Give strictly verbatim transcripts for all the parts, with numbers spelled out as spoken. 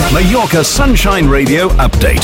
Mallorca Sunshine Radio update.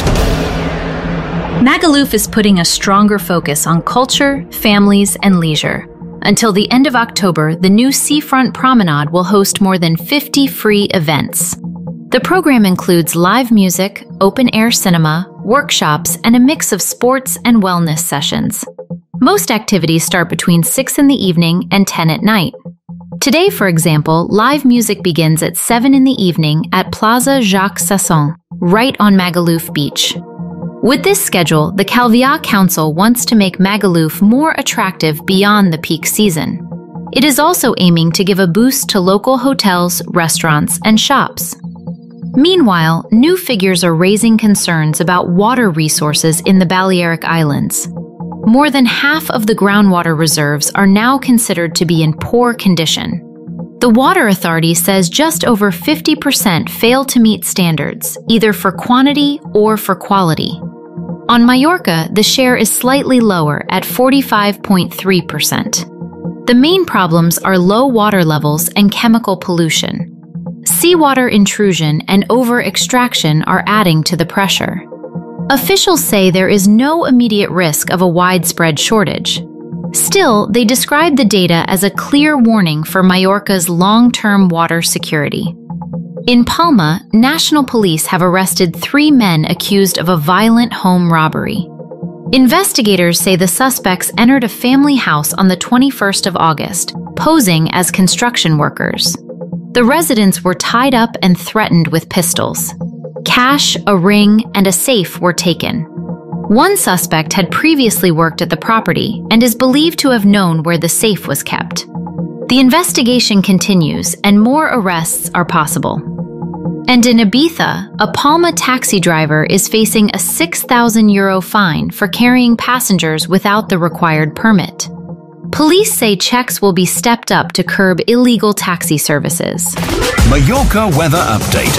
Magaluf is putting a stronger focus on culture, families, and leisure. Until the end of October, the new Seafront Promenade will host more than fifty free events. The program includes live music, open-air cinema, workshops, and a mix of sports and wellness sessions. Most activities start between six in the evening and ten at night. Today, for example, live music begins at seven in the evening at Plaza Jacques Sasson, right on Magaluf Beach. With this schedule, the Calvià Council wants to make Magaluf more attractive beyond the peak season. It is also aiming to give a boost to local hotels, restaurants, and shops. Meanwhile, new figures are raising concerns about water resources in the Balearic Islands. More than half of the groundwater reserves are now considered to be in poor condition. The Water Authority says just over fifty percent fail to meet standards, either for quantity or for quality. On Mallorca, the share is slightly lower at forty-five point three percent. The main problems are low water levels and chemical pollution. Seawater intrusion and over-extraction are adding to the pressure. Officials say there is no immediate risk of a widespread shortage. Still, they describe the data as a clear warning for Mallorca's long-term water security. In Palma, national police have arrested three men accused of a violent home robbery. Investigators say the suspects entered a family house on the twenty-first of August, posing as construction workers. The residents were tied up and threatened with pistols. Cash, a ring, and a safe were taken. One suspect had previously worked at the property and is believed to have known where the safe was kept. The investigation continues and more arrests are possible. And in Ibiza, a Palma taxi driver is facing a six thousand euro fine for carrying passengers without the required permit. Police say checks will be stepped up to curb illegal taxi services. Mallorca weather update.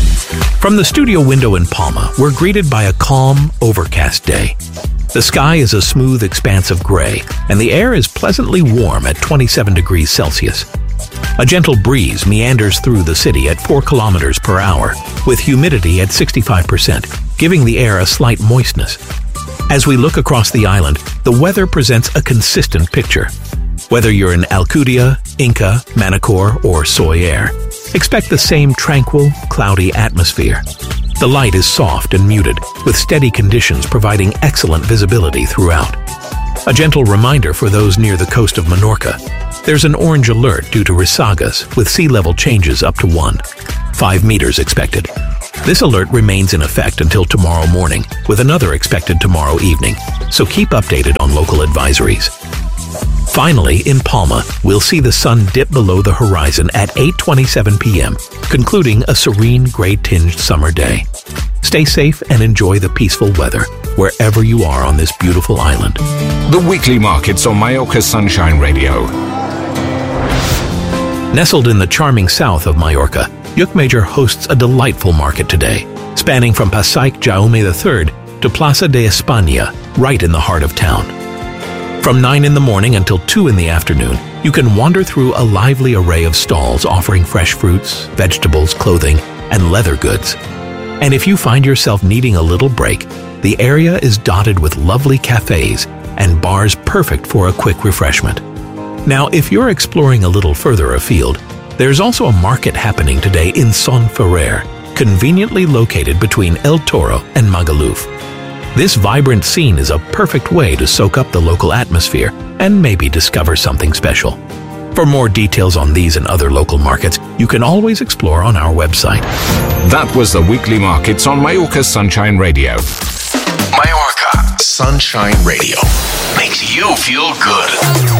From the studio window in Palma, we're greeted by a calm, overcast day. The sky is a smooth expanse of gray, and the air is pleasantly warm at twenty-seven degrees Celsius. A gentle breeze meanders through the city at four kilometers per hour, with humidity at sixty-five percent, giving the air a slight moistness. As we look across the island, the weather presents a consistent picture. Whether you're in Alcudia, Inca, Manacor, or Soller, expect the same tranquil, cloudy atmosphere. The light is soft and muted, with steady conditions providing excellent visibility throughout. A gentle reminder for those near the coast of Menorca. There's an orange alert due to risagas, with sea level changes up to one. Five meters expected. This alert remains in effect until tomorrow morning, with another expected tomorrow evening, so keep updated on local advisories. Finally, in Palma, we'll see the sun dip below the horizon at eight twenty-seven p m, concluding a serene, gray-tinged summer day. Stay safe and enjoy the peaceful weather wherever you are on this beautiful island. The weekly markets on Mallorca Sunshine Radio. Nestled in the charming south of Mallorca, Llucmajor hosts a delightful market today, spanning from Passeig Jaume the third to Plaça de España, right in the heart of town. From nine in the morning until two in the afternoon, you can wander through a lively array of stalls offering fresh fruits, vegetables, clothing, and leather goods. And if you find yourself needing a little break, the area is dotted with lovely cafes and bars perfect for a quick refreshment. Now, if you're exploring a little further afield, there's also a market happening today in Son Ferrer, conveniently located between El Toro and Magaluf. This vibrant scene is a perfect way to soak up the local atmosphere and maybe discover something special. For more details on these and other local markets, you can always explore on our website. That was the weekly markets on Mallorca Sunshine Radio. Mallorca Sunshine Radio makes you feel good.